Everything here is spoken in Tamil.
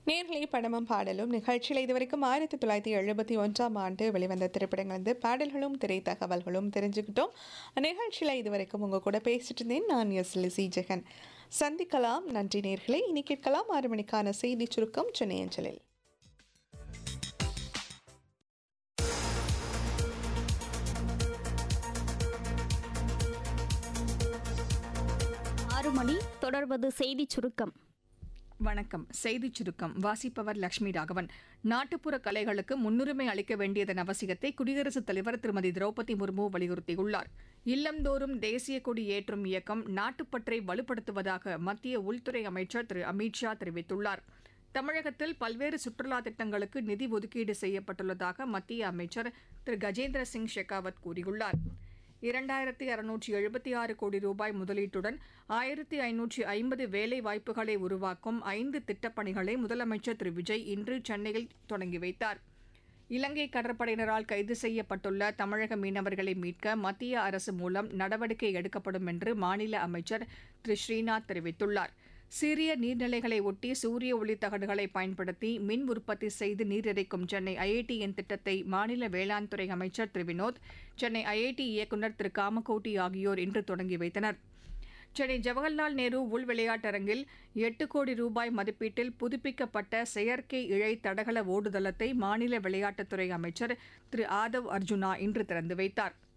நேர்களை படமும் பாடலும் நிகழ்ச்சியில் இதுவரைக்கும் 1971ஆம் ஆண்டு வெளிவந்த திரைப்படங்கள் பாடல்களும் திரை தகவல்களும் தெரிஞ்சுக்கிட்டோம். நிகழ்ச்சியில் இதுவரைக்கும் உங்க கூட பேசிட்டு இருந்தேன் நான் லிசி ஜெகன். சந்திக்கலாம். நன்றி நேர்களை. இனி கேட்கலாம் 6 மணிக்கான செய்தி சுருக்கம் சென்னை அஞ்சலில். மணி தொடர்வது செய்தி சுருக்கம். வணக்கம். செய்திச் சுருக்கம் வாசிப்பவர் லட்சுமி ராகவன். நாட்டுப்புற கலைகளுக்கு முன்னுரிமை அளிக்க வேண்டியதன் அவசியத்தை குடியரசுத் தலைவர் திருமதி திரௌபதி முர்மு வலியுறுத்தியுள்ளார். இல்லந்தோறும் தேசிய கொடி ஏற்றும் இயக்கம் நாட்டுப்பற்றை வலுப்படுத்துவதாக மத்திய உள்துறை அமைச்சர் திரு அமித் ஷா தெரிவித்துள்ளார். தமிழகத்தில் பல்வேறு சுற்றுலா திட்டங்களுக்கு நிதி ஒதுக்கீடு செய்யப்பட்டுள்ளதாக மத்திய அமைச்சர் திரு கஜேந்திர சிங் ஷெகாவத் கூறியுள்ளார். 2676 கோடி ரூபாய் முதலீட்டுடன் 1550 வேலை வாய்ப்புகளை உருவாக்கும் 5 திட்டப்பணிகளை முதலமைச்சர் திரு விஜய் இன்று சென்னையில் தொடங்கி வைத்தார். இலங்கை கடற்படையினரால் கைது செய்யப்பட்டுள்ள தமிழக மீனவர்களை மீட்க மத்திய அரசு மூலம் நடவடிக்கை எடுக்கப்படும் என்று மாநில அமைச்சர் திரு ஸ்ரீநாத் தெரிவித்துள்ளார். சிறிய நீர்நிலைகளை ஒட்டி சூரிய ஒளி தகடுகளை பயன்படுத்தி மின் உற்பத்தி செய்து நீரிறைக்கும் சென்னை ஐஐடியின் திட்டத்தை மாநில வேளாண் துறை அமைச்சர் திரு வினோத், சென்னை ஐஐடி இயக்குநர் திரு காமகோட்டி ஆகியோர் இன்று தொடங்கி வைத்தனர். சென்னை ஜவஹர்லால் நேரு உள் விளையாட்டரங்கில் 8 கோடி ரூபாய் மதிப்பீட்டில் புதுப்பிக்கப்பட்ட செயற்கை இழை தடகள ஓடுதளத்தை மாநில விளையாட்டுத்துறை அமைச்சர் திரு ஆதவ் அர்ஜுனா இன்று திறந்து வைத்தார்.